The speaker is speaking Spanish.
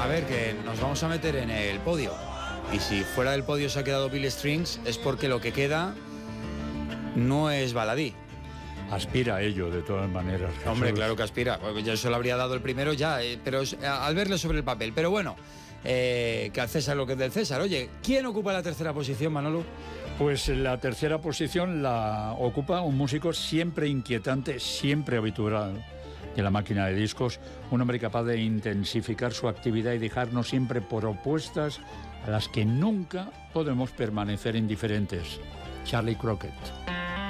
a ver, que nos vamos a meter en el podio. Y si fuera del podio se ha quedado Bill Strings, es porque lo que queda no es baladí. Aspira a ello, de todas maneras. Jesús. Hombre, claro que aspira. Yo se lo habría dado el primero ya, pero al verle sobre el papel. Pero bueno, que al César lo que es del César. Oye, ¿quién ocupa la tercera posición, Manolo? Pues la tercera posición la ocupa un músico siempre inquietante, siempre habitual de la máquina de discos, un hombre capaz de intensificar su actividad y dejarnos siempre propuestas a las que nunca podemos permanecer indiferentes. Charlie Crockett.